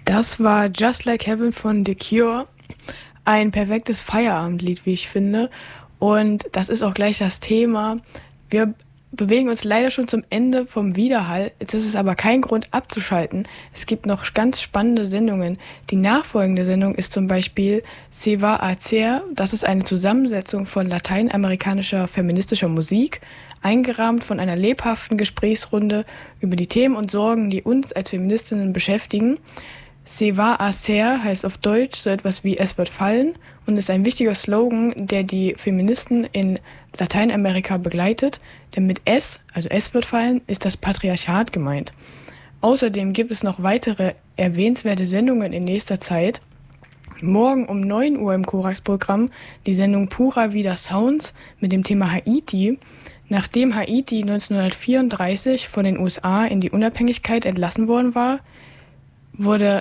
Das war Just Like Heaven von The Cure. Ein perfektes Feierabendlied, wie ich finde. Und das ist auch gleich das Thema. Wir bewegen uns leider schon zum Ende vom Widerhall. Das ist aber kein Grund abzuschalten. Es gibt noch ganz spannende Sendungen. Die nachfolgende Sendung ist zum Beispiel Se va a hacer. Das ist eine Zusammensetzung von lateinamerikanischer feministischer Musik, eingerahmt von einer lebhaften Gesprächsrunde über die Themen und Sorgen, die uns als Feministinnen beschäftigen. Se va a hacer heißt auf Deutsch so etwas wie es wird fallen und ist ein wichtiger Slogan, der die Feministen in Lateinamerika begleitet, denn mit es, also es wird fallen, ist das Patriarchat gemeint. Außerdem gibt es noch weitere erwähnenswerte Sendungen in nächster Zeit. Morgen um 9 Uhr im Korax-Programm die Sendung Pura Vida Sounds mit dem Thema Haiti. Nachdem Haiti 1934 von den USA in die Unabhängigkeit entlassen worden war, wurde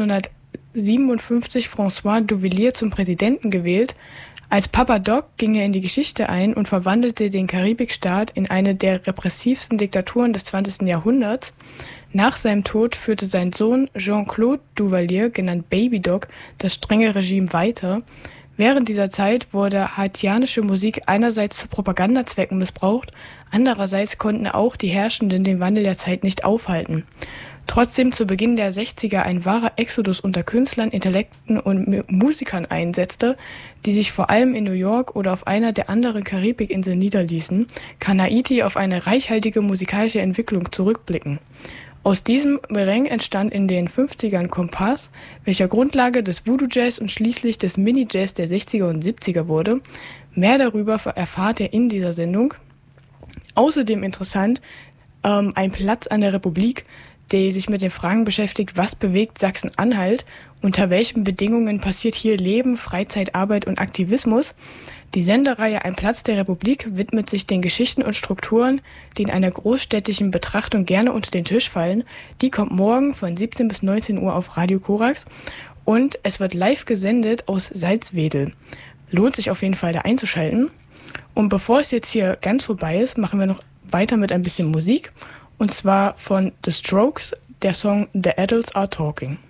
1957 François Duvalier zum Präsidenten gewählt. Als Papa Doc ging er in die Geschichte ein und verwandelte den Karibikstaat in eine der repressivsten Diktaturen des 20. Jahrhunderts. Nach seinem Tod führte sein Sohn Jean-Claude Duvalier, genannt Baby Doc, das strenge Regime weiter. Während dieser Zeit wurde haitianische Musik einerseits zu Propagandazwecken missbraucht, andererseits konnten auch die Herrschenden den Wandel der Zeit nicht aufhalten. Trotzdem zu Beginn der 60er ein wahrer Exodus unter Künstlern, Intellekten und Musikern einsetzte, die sich vor allem in New York oder auf einer der anderen Karibikinseln niederließen, kann Haiti auf eine reichhaltige musikalische Entwicklung zurückblicken. Aus diesem Merengue entstand in den 50ern Kompass, welcher Grundlage des Voodoo-Jazz und schließlich des Mini-Jazz der 60er und 70er wurde. Mehr darüber erfahrt ihr in dieser Sendung. Außerdem interessant, ein Platz an der Republik, der sich mit den Fragen beschäftigt, was bewegt Sachsen-Anhalt, unter welchen Bedingungen passiert hier Leben, Freizeit, Arbeit und Aktivismus. Die Sendereihe Ein Platz der Republik widmet sich den Geschichten und Strukturen, die in einer großstädtischen Betrachtung gerne unter den Tisch fallen. Die kommt morgen von 17 bis 19 Uhr auf Radio Korax und es wird live gesendet aus Salzwedel. Lohnt sich auf jeden Fall da einzuschalten. Und bevor es jetzt hier ganz vorbei ist, machen wir noch weiter mit ein bisschen Musik. Und zwar von The Strokes, der Song The Adults Are Talking.